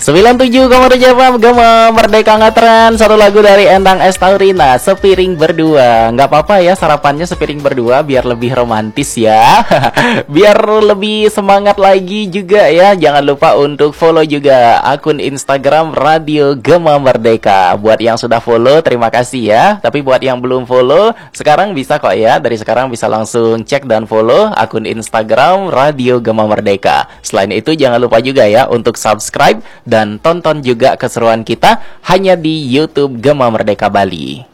97,7 FM Gema Merdeka Ngetren. Satu lagu dari Endang S. Taurina, Sepiring Berdua. Nggak apa-apa ya sarapannya sepiring berdua, biar lebih romantis ya. Biar lebih semangat lagi juga ya. Jangan lupa untuk follow juga akun Instagram Radio Gema Merdeka. Buat yang sudah follow, terima kasih ya. Tapi buat yang belum follow, sekarang bisa kok ya. Dari sekarang bisa langsung cek dan follow akun Instagram Radio Gema Merdeka. Selain itu jangan lupa juga ya untuk subscribe dan tonton juga keseruan kita hanya di YouTube Gema Merdeka Bali.